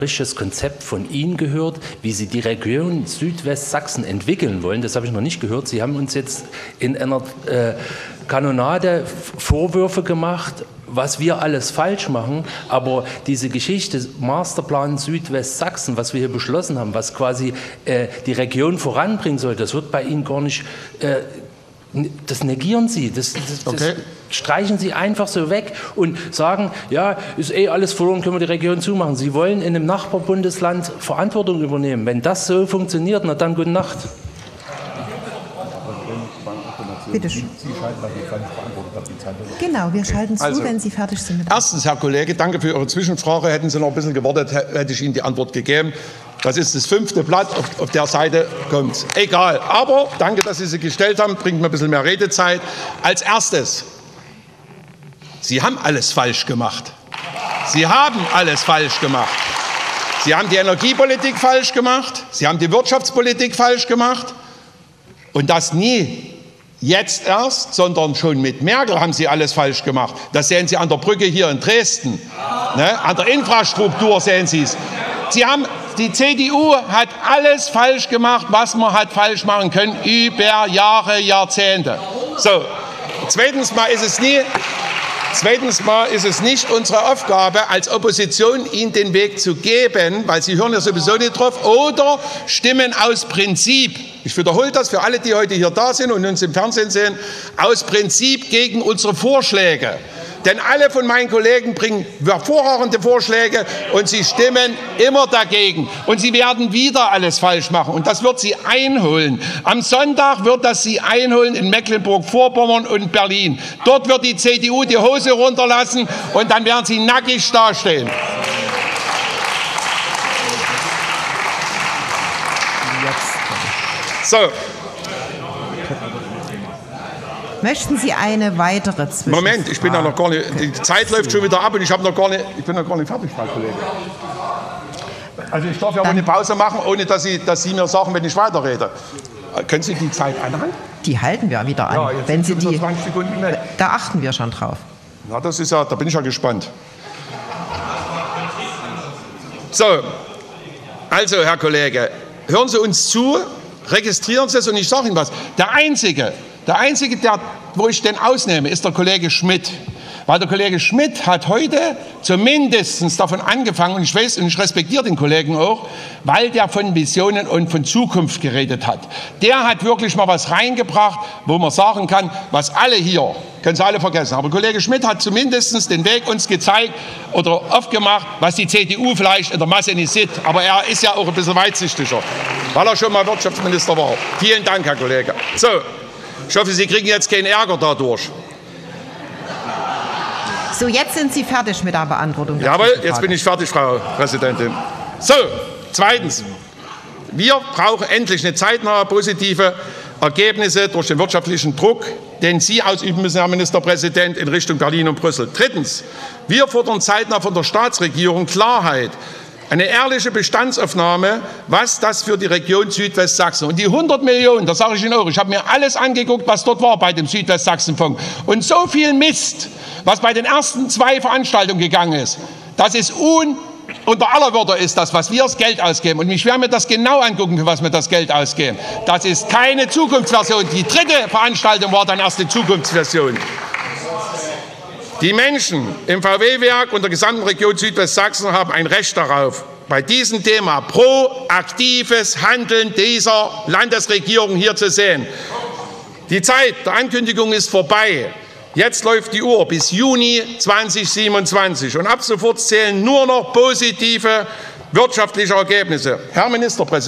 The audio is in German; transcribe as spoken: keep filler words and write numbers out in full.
richtiges Konzept von Ihnen gehört, wie Sie die Region Südwestsachsen entwickeln wollen. Das habe ich noch nicht gehört. Sie haben uns jetzt in einer äh, Kanonade Vorwürfe gemacht, was wir alles falsch machen. Aber diese Geschichte Masterplan Südwestsachsen, was wir hier beschlossen haben, was quasi äh, die Region voranbringen soll, das wird bei Ihnen gar nicht... Äh, Das negieren Sie, das, das, okay. das streichen Sie einfach so weg und sagen, ja, ist eh alles verloren, können wir die Region zumachen. Sie wollen in einem Nachbarbundesland Verantwortung übernehmen. Wenn das so funktioniert, na dann gute Nacht. Bitte schön. Genau, wir schalten zu, also, wenn Sie fertig sind. Mit erstens, Herr Kollege, danke für Ihre Zwischenfrage. Hätten Sie noch ein bisschen gewartet, hätte ich Ihnen die Antwort gegeben. Das ist das fünfte Blatt, auf, auf der Seite kommt es. Egal, aber danke, dass Sie sie gestellt haben, bringt mir ein bisschen mehr Redezeit. Als erstes, Sie haben alles falsch gemacht. Sie haben alles falsch gemacht. Sie haben die Energiepolitik falsch gemacht, Sie haben die Wirtschaftspolitik falsch gemacht und das nie jetzt erst, sondern schon mit Merkel haben Sie alles falsch gemacht. Das sehen Sie an der Brücke hier in Dresden, ne? An der Infrastruktur sehen Sie es. Sie haben, die C D U hat alles falsch gemacht, was man hat falsch machen können, über Jahre, Jahrzehnte. So, zweitens mal ist es nie... Zweitens mal ist es nicht unsere Aufgabe, als Opposition Ihnen den Weg zu geben, weil Sie hören ja sowieso nicht drauf, oder stimmen aus Prinzip, ich wiederhole das für alle, die heute hier da sind und uns im Fernsehen sehen, aus Prinzip gegen unsere Vorschläge. Denn alle von meinen Kollegen bringen hervorragende Vorschläge und sie stimmen immer dagegen. Und sie werden wieder alles falsch machen. Und das wird sie einholen. Am Sonntag wird das sie einholen in Mecklenburg-Vorpommern und Berlin. Dort wird die C D U die Hose runterlassen und dann werden sie nackig dastehen. So. Möchten Sie eine weitere Zwischenfrage? Moment, ich bin ja noch gar nicht, die Zeit läuft schon wieder ab und ich habe noch gar nicht, ich bin noch gar nicht fertig, Frau Kollege. Also ich darf ja auch eine Pause machen, ohne dass Sie, dass Sie mir sagen, wenn ich weiterrede. Können Sie die Zeit anhalten? Die halten wir wieder an. Ja, jetzt wenn Sie sind Sie die, zwanzig Sekunden weg. Da achten wir schon drauf. Na, das ist ja, da bin ich ja gespannt. So, also Herr Kollege, hören Sie uns zu, registrieren Sie es und ich sage Ihnen was. Der Einzige, Der Einzige, der, wo ich den ausnehme, ist der Kollege Schmidt. Weil der Kollege Schmidt hat heute zumindest davon angefangen, und ich weiß und ich respektiere den Kollegen auch, weil der von Visionen und von Zukunft geredet hat. Der hat wirklich mal was reingebracht, wo man sagen kann, was alle hier, können Sie alle vergessen, aber Kollege Schmidt hat zumindest den Weg uns gezeigt oder aufgemacht, was die C D U vielleicht in der Masse nicht sieht. Aber er ist ja auch ein bisschen weitsichtiger, weil er schon mal Wirtschaftsminister war. Vielen Dank, Herr Kollege. So. Ich hoffe, Sie kriegen jetzt keinen Ärger dadurch. So, jetzt sind Sie fertig mit der Beantwortung. Der Jawohl, jetzt bin ich fertig, Frau Präsidentin. So, zweitens. Wir brauchen endlich eine zeitnahe positive Ergebnisse durch den wirtschaftlichen Druck, den Sie ausüben müssen, Herr Ministerpräsident, in Richtung Berlin und Brüssel. Drittens. Wir fordern zeitnah von der Staatsregierung Klarheit. Eine ehrliche Bestandsaufnahme, was das für die Region Südwestsachsen und die hundert Millionen, das sage ich Ihnen auch, ich habe mir alles angeguckt, was dort war bei dem Südwestsachsenfonds und so viel Mist, was bei den ersten zwei Veranstaltungen gegangen ist, das ist un unter aller Würde ist das, was wir das Geld ausgeben. Und ich werde mir das genau angucken, für was wir das Geld ausgeben. Das ist keine Zukunftsversion. Die dritte Veranstaltung war dann erst die Zukunftsversion. Die Menschen im V W-Werk und der gesamten Region Südwestsachsen haben ein Recht darauf, bei diesem Thema proaktives Handeln dieser Landesregierung hier zu sehen. Die Zeit der Ankündigung ist vorbei. Jetzt läuft die Uhr bis Juni zweitausendsiebenundzwanzig und ab sofort zählen nur noch positive wirtschaftliche Ergebnisse. Herr Ministerpräsident.